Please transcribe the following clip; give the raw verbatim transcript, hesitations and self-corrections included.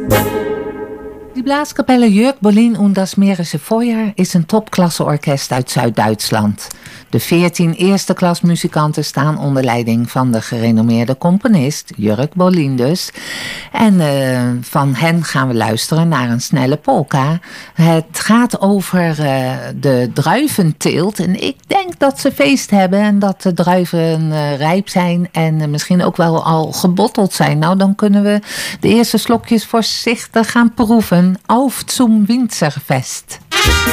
Die Blaaskapelle Jörg Bollin und das Mährische Feuer is een topklasseorkest uit Zuid-Duitsland. De veertien eerste klas muzikanten staan onder leiding van de gerenommeerde componist Jörg Bollin dus. En uh, van hen gaan we luisteren naar een snelle polka. Het gaat over uh, de druiventeelt. En ik denk dat ze feest hebben en dat de druiven uh, rijp zijn en uh, misschien ook wel al gebotteld zijn. Nou, dan kunnen we de eerste slokjes voorzichtig gaan proeven. Auf zum Winzerfest.